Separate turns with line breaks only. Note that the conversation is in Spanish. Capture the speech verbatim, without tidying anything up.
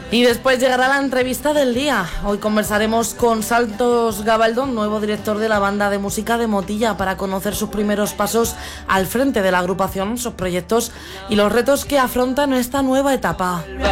Y después llegará la entrevista del día. Hoy conversaremos con Santos Gabaldón, nuevo director de la banda de música de Motilla, para conocer sus primeros pasos al frente de la agrupación, sus proyectos y los retos que afrontan esta nueva etapa.